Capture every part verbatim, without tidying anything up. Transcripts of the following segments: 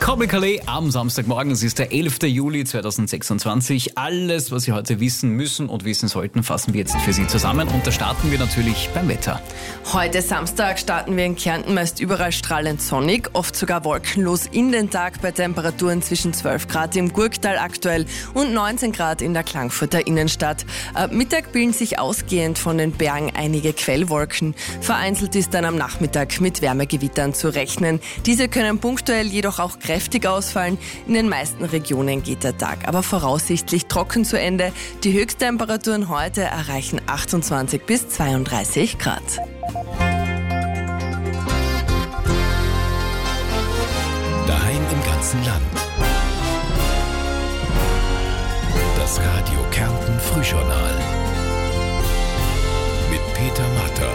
Colby Calais am Samstagmorgen, es ist der elfter Juli zweitausendsechsundzwanzig. Alles, was Sie heute wissen müssen und wissen sollten, fassen wir jetzt für Sie zusammen. Und da starten wir natürlich beim Wetter. Heute Samstag starten wir in Kärnten meist überall strahlend sonnig, oft sogar wolkenlos in den Tag bei Temperaturen zwischen zwölf Grad im Gurktal aktuell und neunzehn Grad in der Klagenfurter Innenstadt. Ab Mittag bilden sich ausgehend von den Bergen einige Quellwolken. Vereinzelt ist dann am Nachmittag mit Wärmegewittern zu rechnen. Diese können punktuell jedoch auch kräftig ausfallen. In den meisten Regionen geht der Tag aber voraussichtlich trocken zu Ende. Die Höchsttemperaturen heute erreichen achtundzwanzig bis zweiunddreißig Grad. Daheim im ganzen Land. Das Radio Kärnten Frühjournal mit Peter Matter.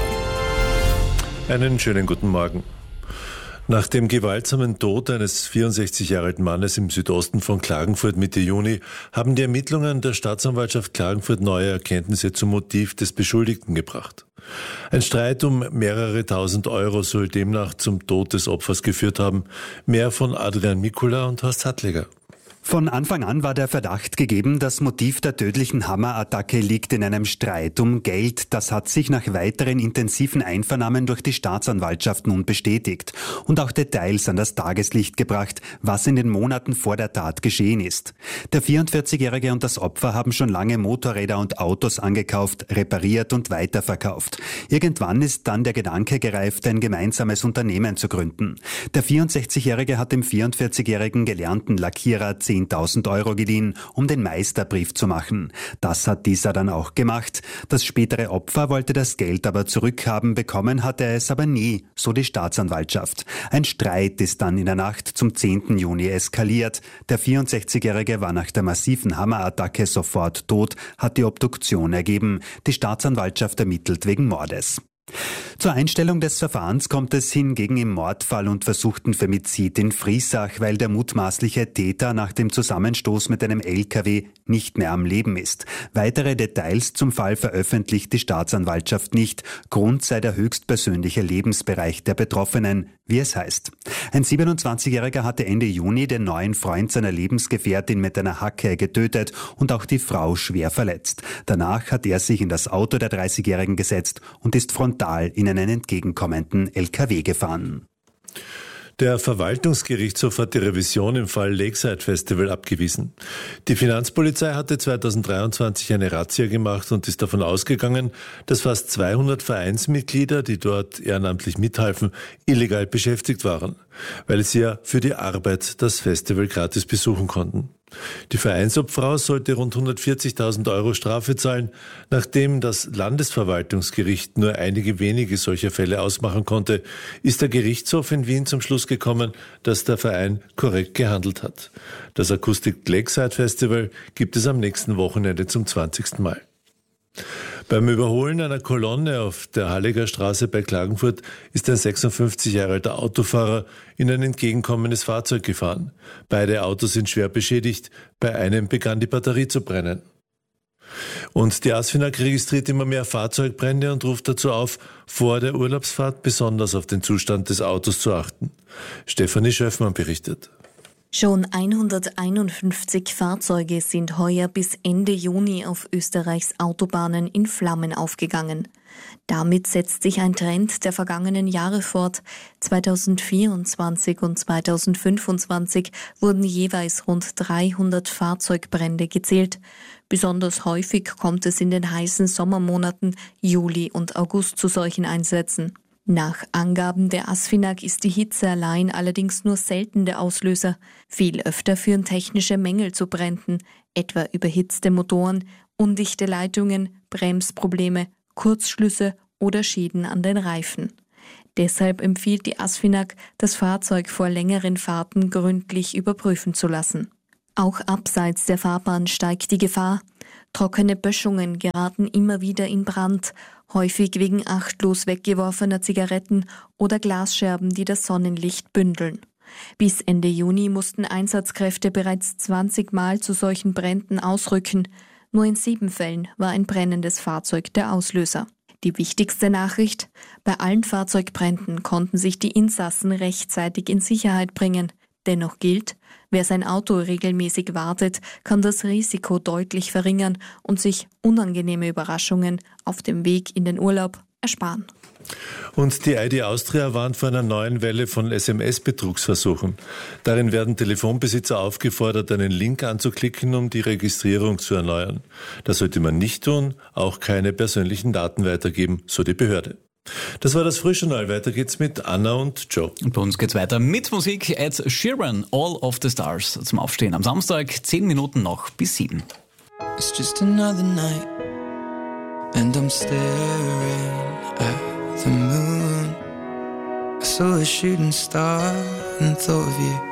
Einen schönen guten Morgen. Nach dem gewaltsamen Tod eines vierundsechzig Jahre alten Mannes im Südosten von Klagenfurt Mitte Juni haben die Ermittlungen der Staatsanwaltschaft Klagenfurt neue Erkenntnisse zum Motiv des Beschuldigten gebracht. Ein Streit um mehrere tausend Euro soll demnach zum Tod des Opfers geführt haben. Mehr von Adrian Mikula und Horst Hattleger. Von Anfang an war der Verdacht gegeben, das Motiv der tödlichen Hammerattacke liegt in einem Streit um Geld. Das hat sich nach weiteren intensiven Einvernahmen durch die Staatsanwaltschaft nun bestätigt und auch Details an das Tageslicht gebracht, was in den Monaten vor der Tat geschehen ist. Der vierundvierzigjährige und das Opfer haben schon lange Motorräder und Autos angekauft, repariert und weiterverkauft. Irgendwann ist dann der Gedanke gereift, ein gemeinsames Unternehmen zu gründen. Der vierundsechzigjährige hat dem vierundvierzigjährigen gelernten Lackierer zehntausend Euro geliehen, um den Meisterbrief zu machen. Das hat dieser dann auch gemacht. Das spätere Opfer wollte das Geld aber zurückhaben, bekommen hat er es aber nie, so die Staatsanwaltschaft. Ein Streit ist dann in der Nacht zum zehnten Juni eskaliert. Der vierundsechzigjährige war nach der massiven Hammerattacke sofort tot, hat die Obduktion ergeben. Die Staatsanwaltschaft ermittelt wegen Mordes. Zur Einstellung des Verfahrens kommt es hingegen im Mordfall und versuchten Femizid in Friesach, weil der mutmaßliche Täter nach dem Zusammenstoß mit einem L K W nicht mehr am Leben ist. Weitere Details zum Fall veröffentlicht die Staatsanwaltschaft nicht. Grund sei der höchstpersönliche Lebensbereich der Betroffenen, wie es heißt. Ein siebenundzwanzigjähriger hatte Ende Juni den neuen Freund seiner Lebensgefährtin mit einer Hacke getötet und auch die Frau schwer verletzt. Danach hat er sich in das Auto der dreißigjährigen gesetzt und ist frontal in einen entgegenkommenden L K W gefahren. Der Verwaltungsgerichtshof hat die Revision im Fall Lakeside Festival abgewiesen. Die Finanzpolizei hatte zweitausenddreiundzwanzig eine Razzia gemacht und ist davon ausgegangen, dass fast zweihundert Vereinsmitglieder, die dort ehrenamtlich mithalfen, illegal beschäftigt waren, weil sie ja für die Arbeit das Festival gratis besuchen konnten. Die Vereinsobfrau sollte rund hundertvierzigtausend Euro Strafe zahlen, nachdem das Landesverwaltungsgericht nur einige wenige solcher Fälle ausmachen konnte, ist der Gerichtshof in Wien zum Schluss gekommen, dass der Verein korrekt gehandelt hat. Das Acoustic Lakeside Festival gibt es am nächsten Wochenende zum zwanzigsten Mal. Beim Überholen einer Kolonne auf der Halleger Straße bei Klagenfurt ist ein sechsundfünfzig Jahre alter Autofahrer in ein entgegenkommendes Fahrzeug gefahren. Beide Autos sind schwer beschädigt, bei einem begann die Batterie zu brennen. Und die ASFINAG registriert immer mehr Fahrzeugbrände und ruft dazu auf, vor der Urlaubsfahrt besonders auf den Zustand des Autos zu achten. Stefanie Schöffmann berichtet. Schon hunderteinundfünfzig Fahrzeuge sind heuer bis Ende Juni auf Österreichs Autobahnen in Flammen aufgegangen. Damit setzt sich ein Trend der vergangenen Jahre fort. zweitausendvierundzwanzig und zweitausendfünfundzwanzig wurden jeweils rund dreihundert Fahrzeugbrände gezählt. Besonders häufig kommt es in den heißen Sommermonaten Juli und August zu solchen Einsätzen. Nach Angaben der ASFINAG ist die Hitze allein allerdings nur selten der Auslöser. Viel öfter führen technische Mängel zu Bränden, etwa überhitzte Motoren, undichte Leitungen, Bremsprobleme, Kurzschlüsse oder Schäden an den Reifen. Deshalb empfiehlt die ASFINAG, das Fahrzeug vor längeren Fahrten gründlich überprüfen zu lassen. Auch abseits der Fahrbahn steigt die Gefahr. Trockene Böschungen geraten immer wieder in Brand, häufig wegen achtlos weggeworfener Zigaretten oder Glasscherben, die das Sonnenlicht bündeln. Bis Ende Juni mussten Einsatzkräfte bereits zwanzig Mal zu solchen Bränden ausrücken. Nur in sieben Fällen war ein brennendes Fahrzeug der Auslöser. Die wichtigste Nachricht: Bei allen Fahrzeugbränden konnten sich die Insassen rechtzeitig in Sicherheit bringen. Dennoch gilt, wer sein Auto regelmäßig wartet, kann das Risiko deutlich verringern und sich unangenehme Überraschungen auf dem Weg in den Urlaub ersparen. Und die I D Austria warnt vor einer neuen Welle von S M S-Betrugsversuchen. Darin werden Telefonbesitzer aufgefordert, einen Link anzuklicken, um die Registrierung zu erneuern. Das sollte man nicht tun, auch keine persönlichen Daten weitergeben, so die Behörde. Das war das Frühjournal. Weiter geht's mit Anna und Joe. Und bei uns geht's weiter mit Musik. Ed Sheeran, All of the Stars zum Aufstehen am Samstag, zehn Minuten noch bis sieben. It's just another night and I'm staring at the moon. I saw a shooting star and thought of you.